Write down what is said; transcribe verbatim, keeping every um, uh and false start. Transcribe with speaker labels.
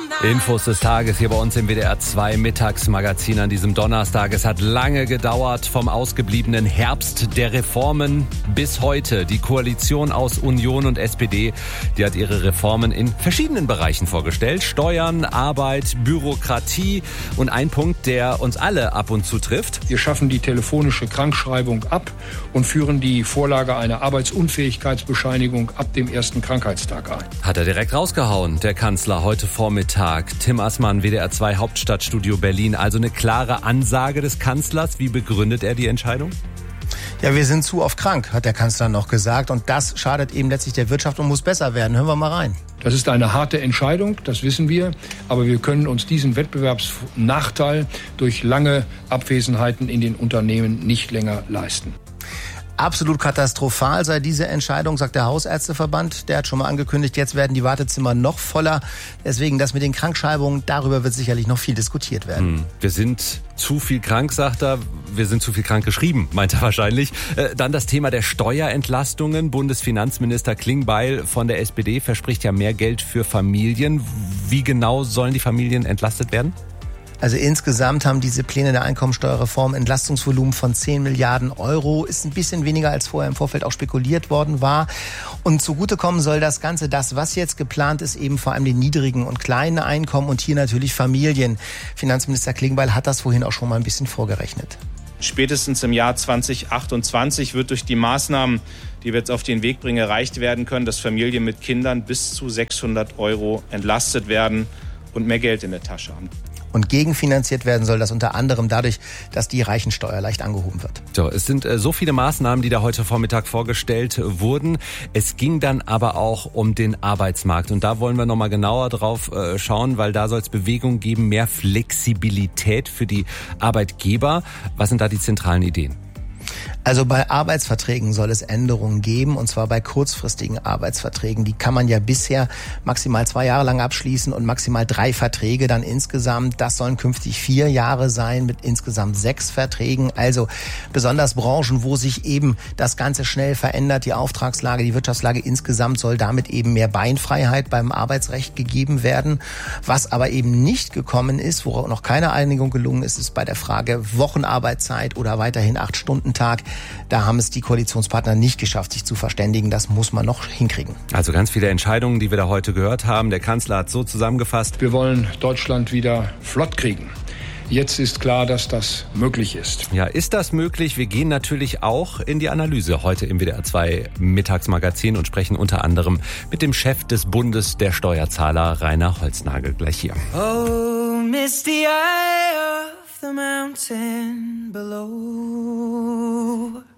Speaker 1: Infos des Tages hier bei uns im W D R zwei Mittagsmagazin an diesem Donnerstag. Es hat lange gedauert vom ausgebliebenen Herbst der Reformen bis heute. Die Koalition aus Union und S P D, die hat ihre Reformen in verschiedenen Bereichen vorgestellt. Steuern, Arbeit, Bürokratie und ein Punkt, der uns alle ab und zu trifft.
Speaker 2: Wir schaffen die telefonische Krankschreibung ab und führen die Vorlage einer Arbeitsunfähigkeitsbescheinigung ab dem ersten Krankheitstag ein.
Speaker 1: Hat er direkt rausgehauen, der Kanzler, heute Vormittag. Tim Assmann, W D R zwei Hauptstadtstudio Berlin. Also eine klare Ansage des Kanzlers. Wie begründet er die Entscheidung?
Speaker 3: Ja, wir sind zu oft krank, hat der Kanzler noch gesagt. Und das schadet eben letztlich der Wirtschaft und muss besser werden. Hören wir mal rein.
Speaker 2: Das ist eine harte Entscheidung, das wissen wir. Aber wir können uns diesen Wettbewerbsnachteil durch lange Abwesenheiten in den Unternehmen nicht länger leisten.
Speaker 3: Absolut katastrophal sei diese Entscheidung, sagt der Hausärzteverband. Der hat schon mal angekündigt, jetzt werden die Wartezimmer noch voller. Deswegen das mit den Krankschreibungen, darüber wird sicherlich noch viel diskutiert werden.
Speaker 1: Hm, wir sind zu viel krank, sagt er. Wir sind zu viel krank geschrieben, meint er wahrscheinlich. Äh, dann das Thema der Steuerentlastungen. Bundesfinanzminister Klingbeil von der S P D verspricht ja mehr Geld für Familien. Wie genau sollen die Familien entlastet werden?
Speaker 3: Also insgesamt haben diese Pläne der Einkommensteuerreform Entlastungsvolumen von zehn Milliarden Euro. Ist ein bisschen weniger, als vorher im Vorfeld auch spekuliert worden war. Und zugutekommen soll das Ganze, das, was jetzt geplant ist, eben vor allem den niedrigen und kleinen Einkommen und hier natürlich Familien. Finanzminister Klingbeil hat das vorhin auch schon mal ein bisschen vorgerechnet.
Speaker 4: Spätestens im Jahr zwanzig achtundzwanzig wird durch die Maßnahmen, die wir jetzt auf den Weg bringen, erreicht werden können, dass Familien mit Kindern bis zu sechshundert Euro entlastet werden und mehr Geld in der Tasche haben.
Speaker 3: Und gegenfinanziert werden soll das unter anderem dadurch, dass die Reichensteuer leicht angehoben wird.
Speaker 1: So, es sind äh, so viele Maßnahmen, die da heute Vormittag vorgestellt wurden. Es ging dann aber auch um den Arbeitsmarkt. Und da wollen wir nochmal genauer drauf äh, schauen, weil da soll es Bewegung geben, mehr Flexibilität für die Arbeitgeber. Was sind da die zentralen Ideen?
Speaker 3: Also bei Arbeitsverträgen soll es Änderungen geben, und zwar bei kurzfristigen Arbeitsverträgen. Die kann man ja bisher maximal zwei Jahre lang abschließen und maximal drei Verträge dann insgesamt. Das sollen künftig vier Jahre sein mit insgesamt sechs Verträgen. Also besonders Branchen, wo sich eben das Ganze schnell verändert, die Auftragslage, die Wirtschaftslage insgesamt, soll damit eben mehr Beinfreiheit beim Arbeitsrecht gegeben werden. Was aber eben nicht gekommen ist, worauf noch keine Einigung gelungen ist, ist bei der Frage Wochenarbeitszeit oder weiterhin acht-Stunden-Tag. Da haben es die Koalitionspartner nicht geschafft, sich zu verständigen. Das muss man noch hinkriegen.
Speaker 1: Also ganz viele Entscheidungen, die wir da heute gehört haben. Der Kanzler hat so zusammengefasst:
Speaker 2: Wir wollen Deutschland wieder flott kriegen. Jetzt ist klar, dass das möglich ist.
Speaker 1: Ja, ist das möglich? Wir gehen natürlich auch in die Analyse heute im W D R zwei Mittagsmagazin und sprechen unter anderem mit dem Chef des Bundes der Steuerzahler, Rainer Holznagel, gleich hier.
Speaker 5: Oh, misty eye of the mountain below.